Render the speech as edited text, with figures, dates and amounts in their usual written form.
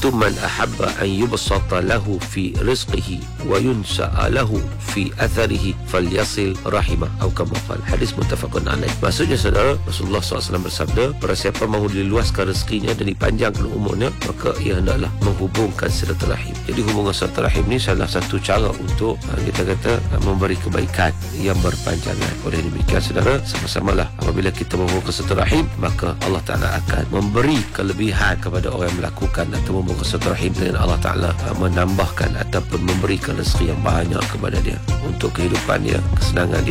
iaitu man ahabba an yubsata lahu fi rizqihi wa yunsa'a lahu fi atharihi falyasil rahimah atau kama qala. Hadis muttafaqun alaih. Maksudnya saudara, Rasulullah SAW bersabda, barang siapa mahu diluaskan rezekinya dan dipanjangkan umurnya, maka ia hendaklah menghubungkan silaturahim. Jadi hubungan silaturahim ni salah satu cara untuk kita kata memberi kebaikan yang berpanjangan. Oleh demikian saudara, sama-samalah apabila kita menghubungkan silaturahim, maka Allah Ta'ala akan memberi kelebihan kepada orang yang melakukan atau menghubungkan silaturahim, dan Allah Ta'ala menambahkan ataupun memberikan rezeki yang banyak kepada dia untuk kehidupan dia, kesenangan dia